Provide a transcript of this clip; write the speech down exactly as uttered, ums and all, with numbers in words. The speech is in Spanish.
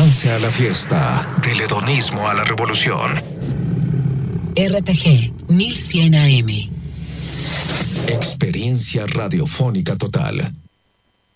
Únanse a la fiesta. Del hedonismo a la revolución. R T G mil cien A M. Experiencia radiofónica total.